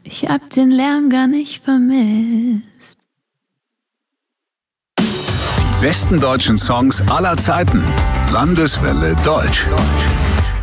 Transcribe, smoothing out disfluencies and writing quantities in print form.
Ich hab den Lärm gar nicht vermisst. Die besten deutschen Songs aller Zeiten. Landeswelle Deutsch.